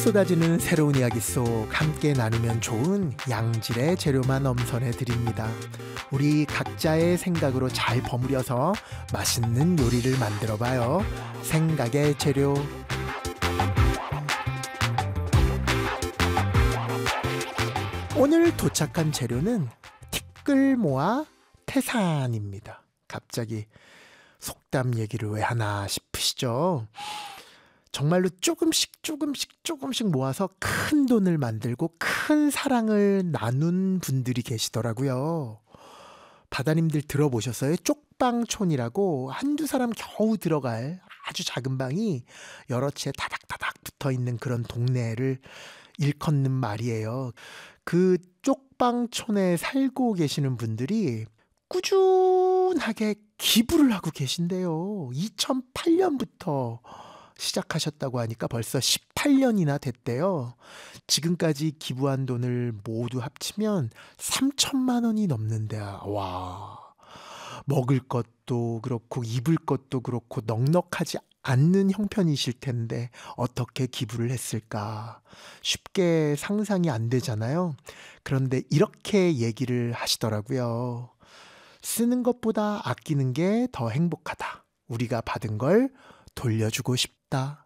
쏟아지는 새로운 이야기 속 함께 나누면 좋은 양질의 재료만 엄선해 드립니다. 우리 각자의 생각으로 잘 버무려서 맛있는 요리를 만들어 봐요. 생각의 재료. 오늘 도착한 재료는 티끌모아 태산입니다. 갑자기 속담 얘기를 왜 하나 싶으시죠? 정말로 조금씩 모아서 큰 돈을 만들고 큰 사랑을 나눈 분들이 계시더라고요. 바다님들 들어보셨어요? 쪽방촌이라고 한두 사람 겨우 들어갈 아주 작은 방이 여러 채 다닥다닥 붙어있는 그런 동네를 일컫는 말이에요. 그 쪽방촌에 살고 계시는 분들이 꾸준하게 기부를 하고 계신데요. 2008년부터 시작하셨다고 하니까 벌써 18년이나 됐대요. 지금까지 기부한 돈을 모두 합치면 3천만 원이 넘는데, 와, 먹을 것도 그렇고 입을 것도 그렇고 넉넉하지 않는 형편이실 텐데 어떻게 기부를 했을까 쉽게 상상이 안 되잖아요. 그런데 이렇게 얘기를 하시더라고요. 쓰는 것보다 아끼는 게 더 행복하다. 우리가 받은 걸 돌려주고 싶다.